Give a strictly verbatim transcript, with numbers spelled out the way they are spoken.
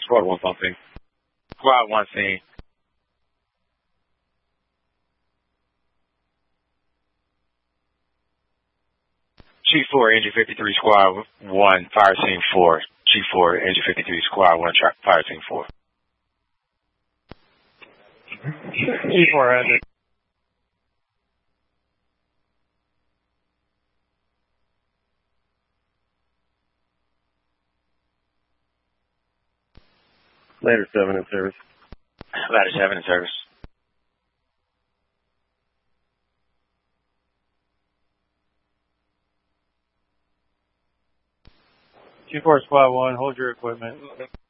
Squad one something. Squad one scene. G four, Engine fifty-three, Squad one, Fire Scene four. G four, Engine fifty-three, Squad one, tra- Fire Scene four. G four has it. Ladder seven in service. Ladder seven in service. G four Squad one, hold your equipment.